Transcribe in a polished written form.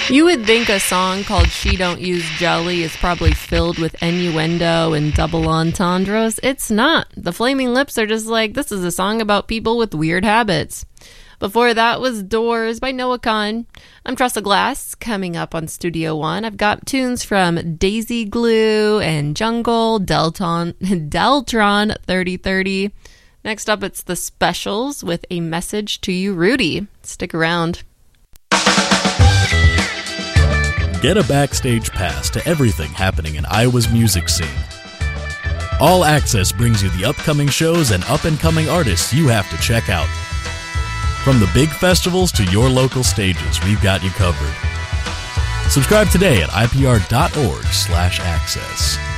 You would think a song called She Don't Use Jelly is probably filled with innuendo and double entendres. It's not. The Flaming Lips are just like, this is a song about people with weird habits. Before that was Doors by Noah Kahan. I'm Tressa Glass. Coming up on Studio One, I've got tunes from Daisy Glue and Jungle, Deltron 3030. Next up, it's The Specials with A Message to You, Rudy. Stick around. Get a backstage pass to everything happening in Iowa's music scene. All Access brings you the upcoming shows and up-and-coming artists you have to check out. From the big festivals to your local stages, we've got you covered. Subscribe today at ipr.org/access.